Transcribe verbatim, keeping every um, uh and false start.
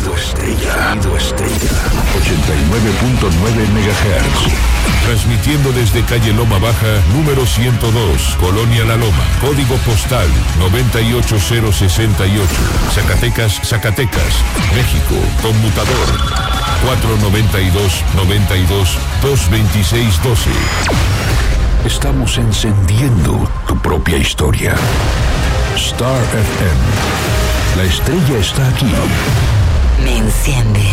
Sonido estrella. Sonido estrella. ochenta y nueve punto nueve megahertz. Transmitiendo desde calle Loma Baja, número ciento dos, Colonia La Loma. Código postal noventa y ocho cero sesenta y ocho. Zacatecas, Zacatecas, México. Conmutador cuatro noventa y dos, noventa y dos, dos veintiséis doce. Estamos encendiendo tu propia historia. Star F M. La estrella está aquí. Me enciende.